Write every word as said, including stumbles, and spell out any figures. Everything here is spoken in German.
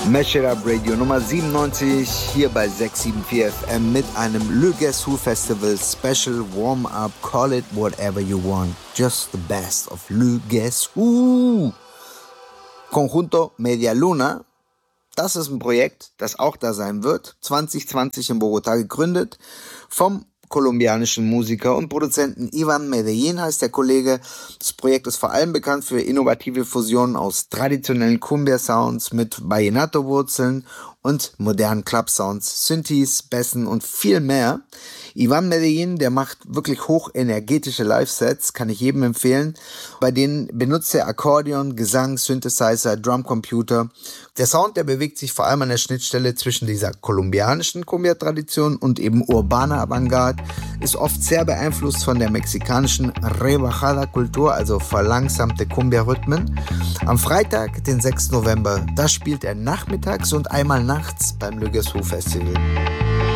Mash It Up Radio Nummer siebenundneunzig hier bei sechs sieben vier F M mit einem Le Guess Who Festival Special Warm-Up. Call it whatever you want. Just the best of Le Guess Who. Conjunto Media Luna. Das ist ein Projekt, das auch da sein wird. zwanzig zwanzig in Bogotá gegründet vom kolumbianischen Musiker und Produzenten Ivan Medellín heißt der Kollege. Das Projekt ist vor allem bekannt für innovative Fusionen aus traditionellen Cumbia-Sounds mit Vallenato-Wurzeln und modernen Club-Sounds, Synthes, Bässen und viel mehr. Ivan Medellín, der macht wirklich hochenergetische Live-Sets, kann ich jedem empfehlen. Bei denen benutzt er Akkordeon, Gesang, Synthesizer, Drumcomputer. Der Sound, der bewegt sich vor allem an der Schnittstelle zwischen dieser kolumbianischen Cumbia-Tradition und eben urbaner Avantgarde, ist oft sehr beeinflusst von der mexikanischen Rebajada-Kultur, also verlangsamte Cumbia-Rhythmen. Am Freitag, den sechsten November, da spielt er nachmittags und einmal nachts beim Le Guess Who Festival.